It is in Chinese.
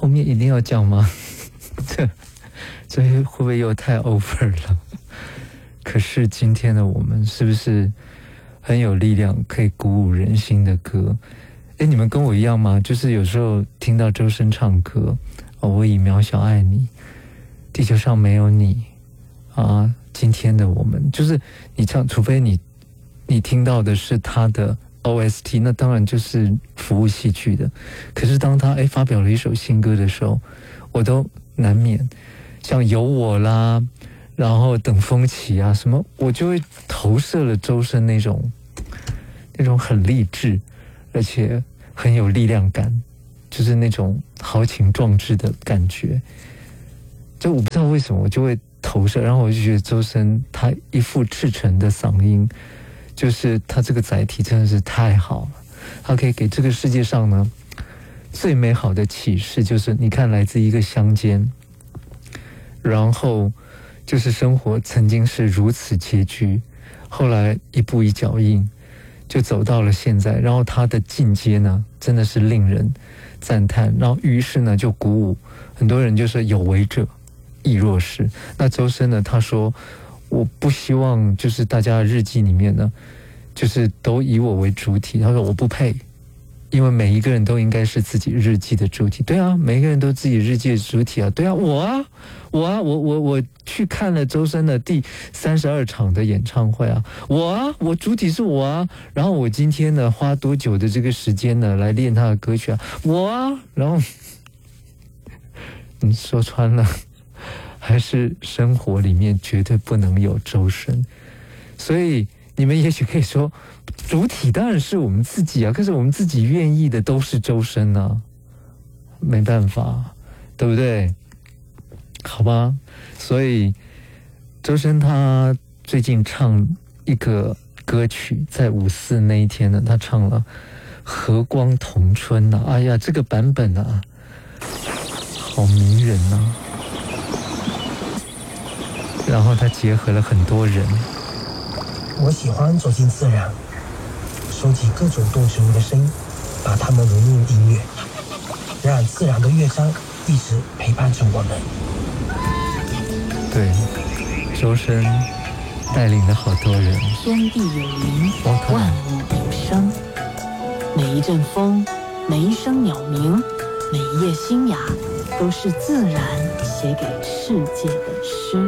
面一定要讲吗？这会不会又太 over 了？可是今天的我们是不是很有力量，可以鼓舞人心的歌？你们跟我一样吗？就是有时候听到周深唱歌，我以渺小爱你，地球上没有你啊。今天的我们，就是你唱，除非你听到的是他的 OST， 那当然就是服务戏剧的。可是当他发表了一首新歌的时候，我都难免像有我啦，然后等风起啊什么，我就会投射了周深那种很励志，而且很有力量感，就是那种豪情壮志的感觉。就我不知道为什么我就会投射，然后我就觉得周深他一副赤诚的嗓音，就是他这个载体真的是太好了。他可以给这个世界上呢最美好的启示，就是你看来自一个乡间，然后就是生活曾经是如此拮据，后来一步一脚印就走到了现在，然后他的进阶呢真的是令人赞叹，然后于是呢就鼓舞很多人，就是有为者亦若是。那周深呢，他说我不希望就是大家的日记里面呢就是都以我为主体，他说我不配，因为每一个人都应该是自己日记的主体。对啊，每一个人都自己日记的主体啊。对啊，我去看了周深的第32场的演唱会啊，我主体是我啊。然后我今天呢花多久的这个时间呢来练他的歌曲啊，然后你说穿了，还是生活里面绝对不能有周深。所以你们也许可以说，主体当然是我们自己啊，可是我们自己愿意的都是周深啊，没办法，对不对？好吧，所以周深他最近唱一个歌曲，在54那一天呢，他唱了《和光同春》啊，哎呀，这个版本啊，好迷人啊！然后他结合了很多人。 我喜欢走进自然，收集各种动植物的声音，把它们融入音乐，让自然的乐章一直陪伴着我们。 对，周深带领了好多人。 天地有灵，万物有声。每一阵风，每一声鸟鸣，每一叶新芽，都是自然写给世界的诗。